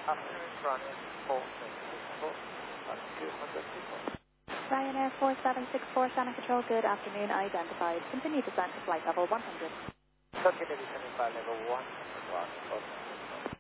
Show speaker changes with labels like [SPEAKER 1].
[SPEAKER 1] Afternoon, Ryanair 4764, 200 people.
[SPEAKER 2] Ryanair 4764, Shannon Control, good afternoon, identified. Continue descent to flight level 100.
[SPEAKER 1] Continue descending by level 101.